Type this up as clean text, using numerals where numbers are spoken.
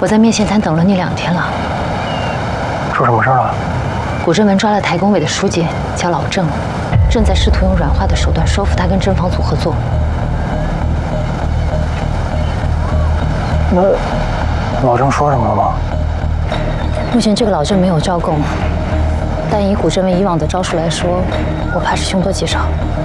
我在面线摊等了你2天了。 出什么事了？ 古镇门抓了台工委的书记，叫老郑，正在试图用软化的手段说服他跟侦防组合作。 那老郑说什么了吗？ 目前这个老郑没有招供，但以古镇门以往的招数来说，我怕是凶多吉少。